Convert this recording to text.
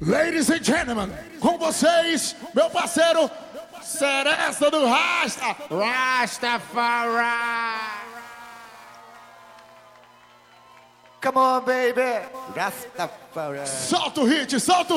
Ladies and gentlemen, com vocês, meu parceiro, Seresta do Rasta, Rastafari. Come on, baby. Rastafari. Solta o hit, solta o